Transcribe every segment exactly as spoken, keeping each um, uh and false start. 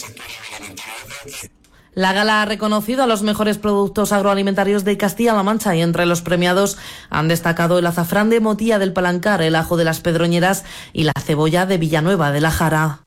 La gala ha reconocido a los mejores productos agroalimentarios de Castilla-La Mancha y entre los premiados han destacado el azafrán de Motilla del Palancar, el ajo de las Pedroñeras y la cebolla de Villanueva de la Jara.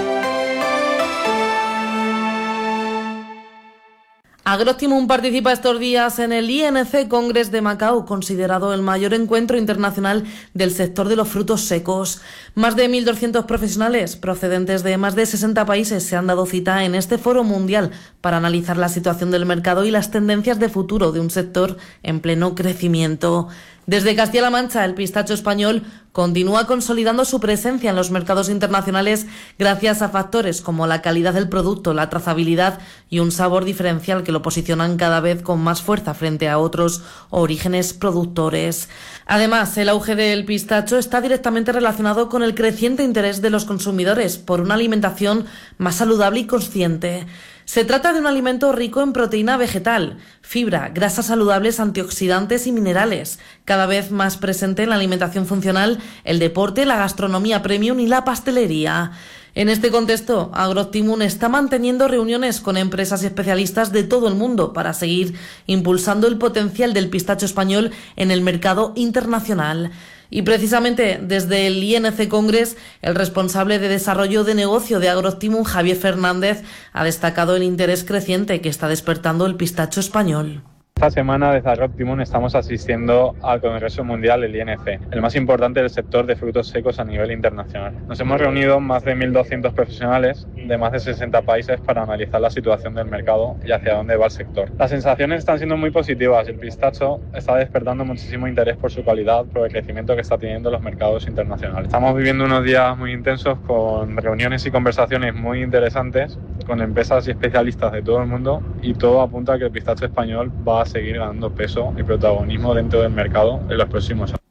Agrooptimum participa estos días en el I N C Congress de Macao, considerado el mayor encuentro internacional del sector de los frutos secos. Más de mil doscientos profesionales procedentes de más de sesenta países se han dado cita en este foro mundial para analizar la situación del mercado y las tendencias de futuro de un sector en pleno crecimiento. Desde Castilla-La Mancha, el pistacho español continúa consolidando su presencia en los mercados internacionales gracias a factores como la calidad del producto, la trazabilidad y un sabor diferencial que lo posicionan cada vez con más fuerza frente a otros orígenes productores. Además, el auge del pistacho está directamente relacionado con el creciente interés de los consumidores por una alimentación más saludable y consciente. Se trata de un alimento rico en proteína vegetal, fibra, grasas saludables, antioxidantes y minerales, cada vez más presente en la alimentación funcional, el deporte, la gastronomía premium y la pastelería. En este contexto, Agrooptimum está manteniendo reuniones con empresas y especialistas de todo el mundo para seguir impulsando el potencial del pistacho español en el mercado internacional. Y precisamente desde el I N C Congress, el responsable de desarrollo de negocio de Agrooptimum, Javier Fernández, ha destacado el interés creciente que está despertando el pistacho español. Esta semana desde Agrooptimum estamos asistiendo al Congreso Mundial del I N C, el más importante del sector de frutos secos a nivel internacional. Nos hemos reunido más de mil doscientos profesionales de más de sesenta países para analizar la situación del mercado y hacia dónde va el sector. Las sensaciones están siendo muy positivas. El pistacho está despertando muchísimo interés por su calidad, por el crecimiento que está teniendo en los mercados internacionales. Estamos viviendo unos días muy intensos con reuniones y conversaciones muy interesantes con empresas y especialistas de todo el mundo y todo apunta a que el pistacho español va a seguir ganando peso y protagonismo dentro del mercado en los próximos años.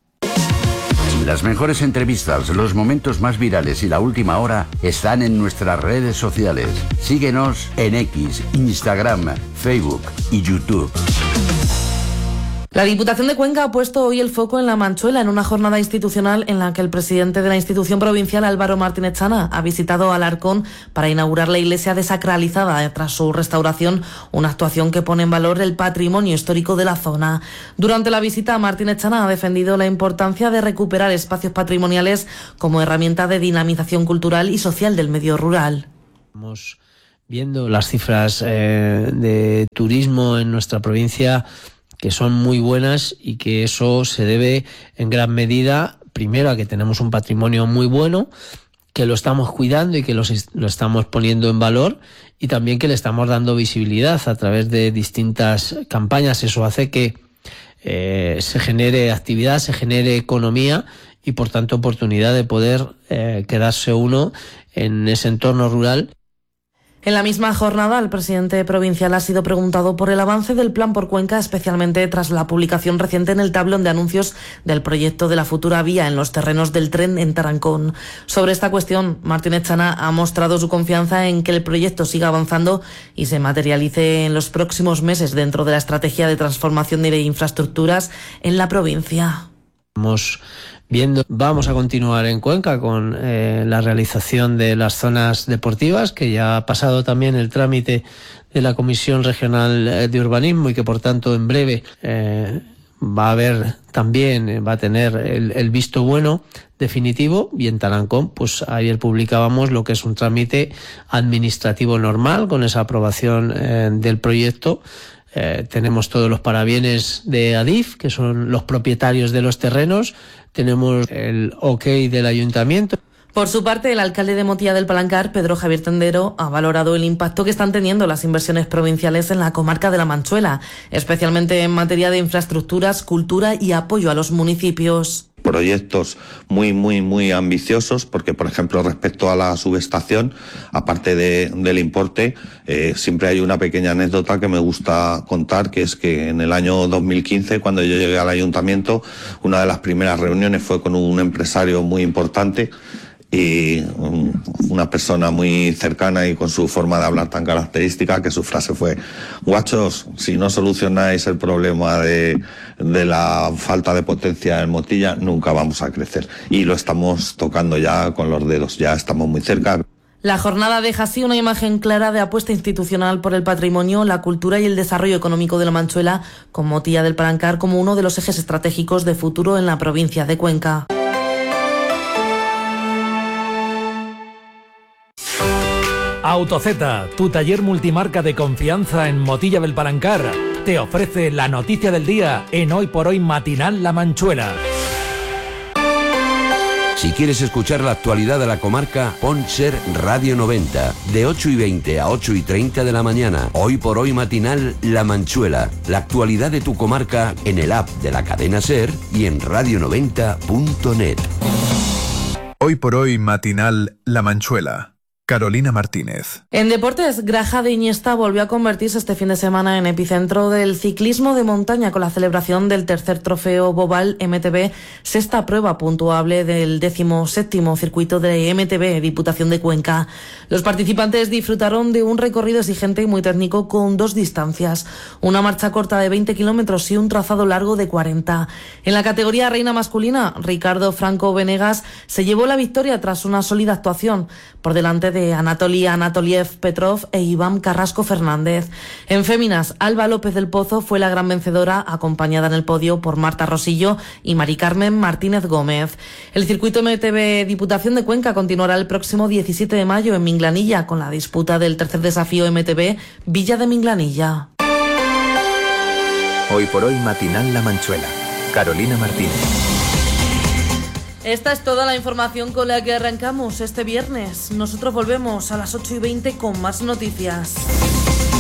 Las mejores entrevistas, los momentos más virales y la última hora están en nuestras redes sociales. Síguenos en X, Instagram, Facebook y YouTube. La Diputación de Cuenca ha puesto hoy el foco en La Manchuela en una jornada institucional en la que el presidente de la institución provincial, Álvaro Martínez Chana, ha visitado Alarcón para inaugurar la iglesia desacralizada tras su restauración, una actuación que pone en valor el patrimonio histórico de la zona. Durante la visita, Martínez Chana ha defendido la importancia de recuperar espacios patrimoniales como herramienta de dinamización cultural y social del medio rural. Estamos viendo las cifras eh, de turismo en nuestra provincia, que son muy buenas y que eso se debe en gran medida, primero, a que tenemos un patrimonio muy bueno, que lo estamos cuidando y que los, lo estamos poniendo en valor y también que le estamos dando visibilidad a través de distintas campañas. Eso hace que eh, se genere actividad, se genere economía y por tanto oportunidad de poder eh, quedarse uno en ese entorno rural. En la misma jornada, el presidente provincial ha sido preguntado por el avance del plan por Cuenca, especialmente tras la publicación reciente en el tablón de anuncios del proyecto de la futura vía en los terrenos del tren en Tarancón. Sobre esta cuestión, Martínez Chana ha mostrado su confianza en que el proyecto siga avanzando y se materialice en los próximos meses dentro de la estrategia de transformación de infraestructuras en la provincia. Vamos viendo, vamos a continuar en Cuenca con eh, la realización de las zonas deportivas, que ya ha pasado también el trámite de la Comisión Regional de Urbanismo y que por tanto en breve eh, va a haber también, va a tener el, el visto bueno definitivo. Y en Tarancón, pues ayer publicábamos lo que es un trámite administrativo normal con esa aprobación eh, del proyecto. Eh, tenemos todos los parabienes de Adif, que son los propietarios de los terrenos. Tenemos el ok del ayuntamiento. Por su parte, el alcalde de Motilla del Palancar, Pedro Javier Tendero, ha valorado el impacto que están teniendo las inversiones provinciales en la comarca de La Manchuela, especialmente en materia de infraestructuras, cultura y apoyo a los municipios. Proyectos muy, muy, muy ambiciosos, porque, por ejemplo, respecto a la subestación, aparte de, del importe, eh, siempre hay una pequeña anécdota que me gusta contar, que es que en el año dos mil quince, cuando yo llegué al ayuntamiento, una de las primeras reuniones fue con un empresario muy importante y una persona muy cercana y con su forma de hablar tan característica, que su frase fue: guachos, si no solucionáis el problema de, de la falta de potencia en Motilla, nunca vamos a crecer. Y lo estamos tocando ya con los dedos, ya estamos muy cerca. La jornada deja así una imagen clara de apuesta institucional por el patrimonio, la cultura y el desarrollo económico de la Manchuela, con Motilla del Palancar como uno de los ejes estratégicos de futuro en la provincia de Cuenca. AutoZ, tu taller multimarca de confianza en Motilla del Palancar, te ofrece la noticia del día en Hoy por Hoy Matinal La Manchuela. Si quieres escuchar la actualidad de la comarca, pon Ser Radio noventa, de ocho y veinte a ocho y treinta de la mañana. Hoy por Hoy Matinal La Manchuela. La actualidad de tu comarca en el app de la cadena Ser y en radio noventa punto net. Hoy por Hoy Matinal La Manchuela. Carolina Martínez. En deportes, Graja de Iniesta volvió a convertirse este fin de semana en epicentro del ciclismo de montaña con la celebración del tercer trofeo Bobal M T B, sexta prueba puntuable del décimo séptimo circuito de M T B Diputación de Cuenca. Los participantes disfrutaron de un recorrido exigente y muy técnico con dos distancias, una marcha corta de veinte kilómetros y un trazado largo de cuarenta. En la categoría reina masculina, Ricardo Franco Venegas se llevó la victoria tras una sólida actuación por delante de de Anatoly Anatoliev Petrov e Iván Carrasco Fernández. En féminas, Alba López del Pozo fue la gran vencedora, acompañada en el podio por Marta Rosillo y Mari Carmen Martínez Gómez. El circuito M T B Diputación de Cuenca continuará el próximo diecisiete de mayo en Minglanilla con la disputa del tercer desafío M T B Villa de Minglanilla. Hoy por Hoy Matinal La Manchuela. Carolina Martínez. Esta es toda la información con la que arrancamos este viernes. Nosotros volvemos a las ocho y veinte con más noticias.